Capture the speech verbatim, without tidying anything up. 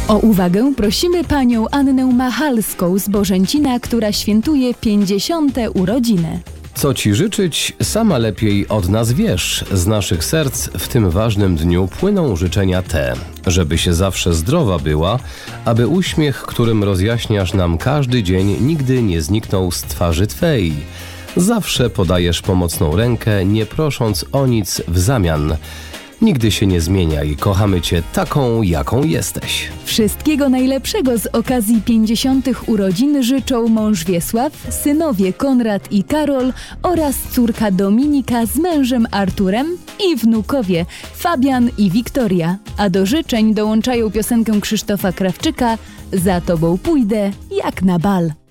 O uwagę prosimy panią Annę Machalską z Bożęcina, która świętuje pięćdziesiąte urodziny. Co ci życzyć, sama lepiej od nas wiesz. Z naszych serc w tym ważnym dniu płyną życzenia te, żeby się zawsze zdrowa była, aby uśmiech, którym rozjaśniasz nam każdy dzień, nigdy nie zniknął z twarzy twej. Zawsze podajesz pomocną rękę, nie prosząc o nic w zamian. Nigdy się nie zmieniaj, kochamy cię taką, jaką jesteś. Wszystkiego najlepszego z okazji pięćdziesiątych urodzin życzą mąż Wiesław, synowie Konrad i Karol oraz córka Dominika z mężem Arturem i wnukowie Fabian i Wiktoria. A do życzeń dołączają piosenkę Krzysztofa Krawczyka „Za tobą pójdę jak na bal”.